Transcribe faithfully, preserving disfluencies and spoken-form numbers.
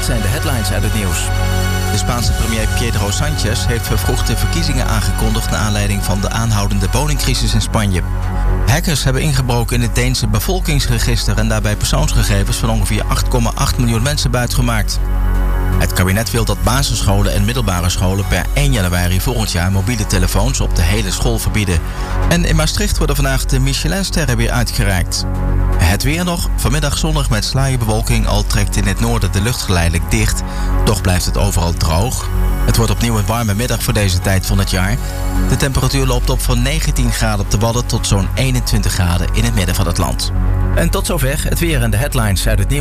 dit zijn de headlines uit het nieuws. De Spaanse premier Pedro Sánchez heeft vervroegde verkiezingen aangekondigd naar aanleiding van de aanhoudende woningcrisis in Spanje. Hackers hebben ingebroken in het Deense bevolkingsregister en daarbij persoonsgegevens van ongeveer acht komma acht miljoen mensen buitgemaakt. Het kabinet wil dat basisscholen en middelbare scholen per één januari volgend jaar mobiele telefoons op de hele school verbieden. En in Maastricht worden vandaag de Michelinsterren weer uitgereikt. Het weer nog, vanmiddag zonnig met sluierbewolking, al trekt in het noorden de lucht geleidelijk dicht. Toch blijft het overal droog. Het wordt opnieuw een warme middag voor deze tijd van het jaar. De temperatuur loopt op van negentien graden op de Wadden tot zo'n eenentwintig graden in het midden van het land. En tot zover het weer en de headlines uit het nieuws.